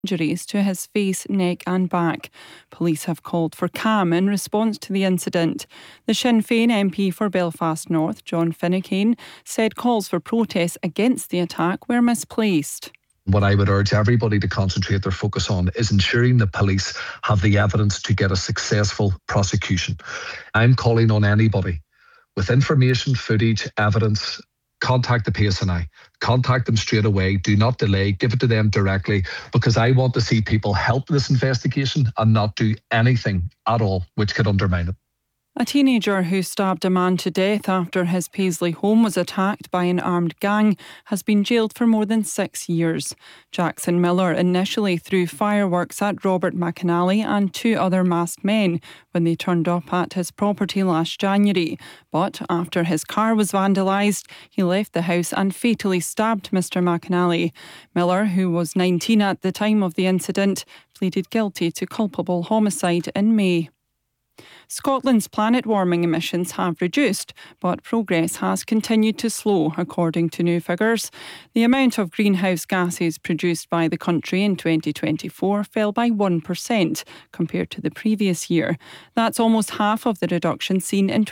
injuries to his face, neck and back. Police have called for calm in response to the incident. The Sinn Féin MP for Belfast North, John Finucane, said calls for protests against the attack were misplaced. What I would urge everybody to concentrate their focus on is ensuring the police have the evidence to get a successful prosecution. I'm calling on anybody with information, footage, evidence. Contact the PSNI. Contact them straight away. Do not delay. Give it to them directly, because I want to see people help this investigation and not do anything at all which could undermine it. A teenager who stabbed a man to death after his Paisley home was attacked by an armed gang has been jailed for more than 6 years. Jackson Miller initially threw fireworks at Robert McAnally and 2 other masked men when they turned up at his property last January. But after his car was vandalised, he left the house and fatally stabbed Mr McAnally. Miller, who was 19 at the time of the incident, pleaded guilty to culpable homicide in May. Scotland's planet warming emissions have reduced, but progress has continued to slow, according to new figures. The amount of greenhouse gases produced by the country in 2024 fell by 1% compared to the previous year. That's almost half of the reduction seen in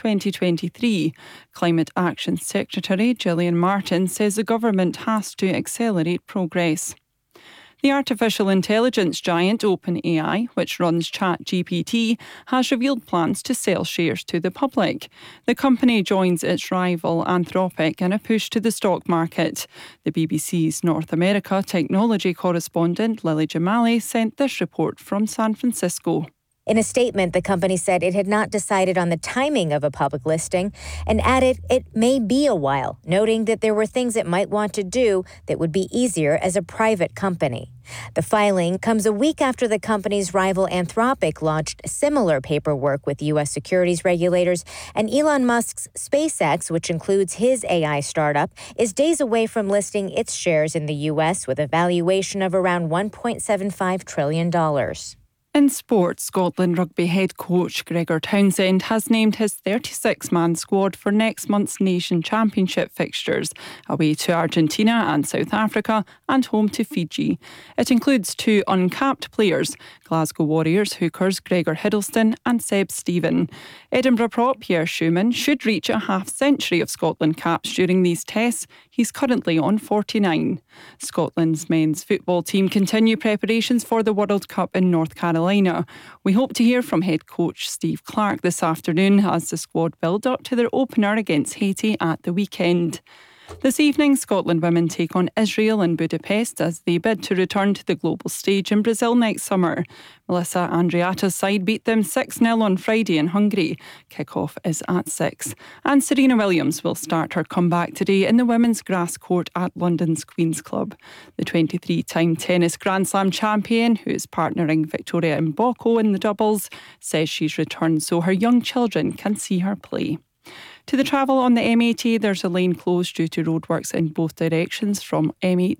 2023. Climate Action Secretary Gillian Martin says the government has to accelerate progress. The artificial intelligence giant OpenAI, which runs ChatGPT, has revealed plans to sell shares to the public. The company joins its rival Anthropic in a push to the stock market. The BBC's North America technology correspondent Lily Jamali sent this report from San Francisco. In a statement, the company said it had not decided on the timing of a public listing and added it may be a while, noting that there were things it might want to do that would be easier as a private company. The filing comes a week after the company's rival Anthropic launched similar paperwork with U.S. securities regulators, and Elon Musk's SpaceX, which includes his AI startup, is days away from listing its shares in the U.S. with a valuation of around $1.75 trillion. In sport, Scotland rugby head coach Gregor Townsend has named his 36-man squad for next month's Nation Championship fixtures, away to Argentina and South Africa and home to Fiji. It includes 2 uncapped players, Glasgow Warriors hookers Gregor Hiddleston and Seb Stephen. Edinburgh prop Pierre Schumann should reach a half-century of Scotland caps during these tests. He's currently on 49. Scotland's men's football team continue preparations for the World Cup in North Carolina. We hope to hear from head coach Steve Clarke this afternoon as the squad build up to their opener against Haiti at the weekend. This evening, Scotland women take on Israel in Budapest as they bid to return to the global stage in Brazil next summer. Melissa Andreatta's side beat them 6-0 on Friday in Hungary. Kick-off is at 6. And Serena Williams will start her comeback today in the women's grass court at London's Queen's Club. The 23-time tennis Grand Slam champion, who is partnering Victoria Mboko in the doubles, says she's returned so her young children can see her play. To the travel on the M80, there's a lane closed due to roadworks in both directions from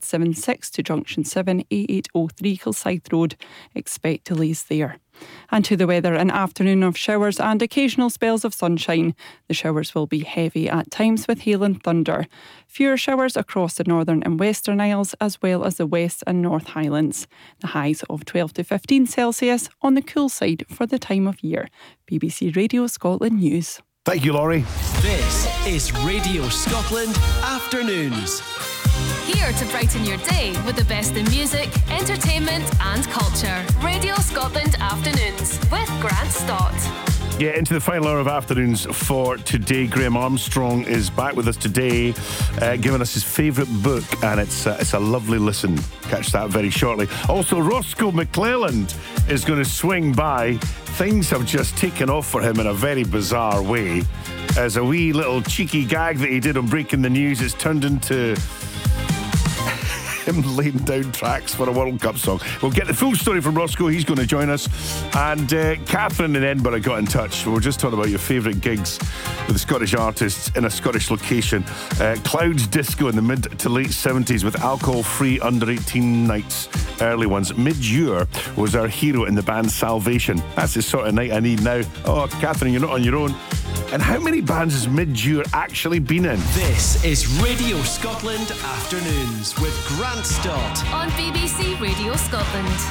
M876 to Junction 7, A803 Kilsyth Road. Expect delays there. And to the weather, an afternoon of showers and occasional spells of sunshine. The showers will be heavy at times with hail and thunder. Fewer showers across the Northern and Western Isles as well as the West and North Highlands. The highs of 12 to 15 Celsius on the cool side for the time of year. BBC Radio Scotland News. Thank you, Laurie. This is Radio Scotland Afternoons. Here to brighten your day with the best in music, entertainment and culture. Radio Scotland Afternoons with Grant Stott. Yeah, into the final hour of Afternoons for today. Graham Armstrong is back with us today, giving us his favourite book, and it's a lovely listen. Catch that very shortly. Also, Roscoe McClelland is going to swing by. Things have just taken off for him in a very bizarre way. As a wee little cheeky gag that he did on Breaking the News, it's turned into him laying down tracks for a World Cup song. We'll get the full story from Roscoe. He's going to join us. And Catherine in Edinburgh got in touch. We were just talking about your favourite gigs with the Scottish artists in a Scottish location. Clouds Disco in the mid to late 70s with alcohol-free under-18 nights. Early ones. Mid-Year was our hero in the band Salvation. That's the sort of night I need now. Oh, Catherine, you're not on your own. And how many bands has Midge actually been in? This is Radio Scotland Afternoons with Grant Stott on BBC Radio Scotland.